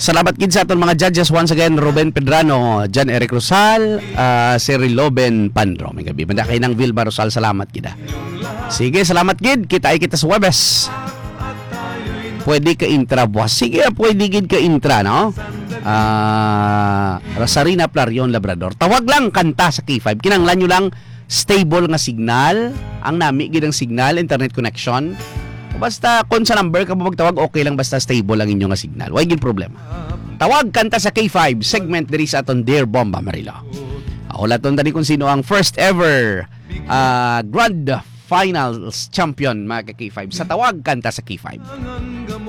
Salamat gid sa aton mga judges once again, Ruben Pedrano, Jan Eric Rosal, si Riloben Pandro. May gabi. Banda kay ng Vilma Rosal, salamat gid. Sige, salamat gid. Kita ay kita sa Webes. Pwede ka intra buwas. Sige, pwede gid ka intra, no? Rosarina Plarion Labrador. Tawag lang kanta sa K5. Kinanglan nyo lang stable nga signal. Ang nami gid ang signal, internet connection. Basta kung sa number ka mo magtawag, okay lang basta stable lang inyo nga signal. Why gid problema. Tawag kanta sa K5 segment diri sa aton Dear Bomba Marilo. Ulaton tani kung sino ang first ever Grand Finals champion mga K5 sa tawag kanta sa K5.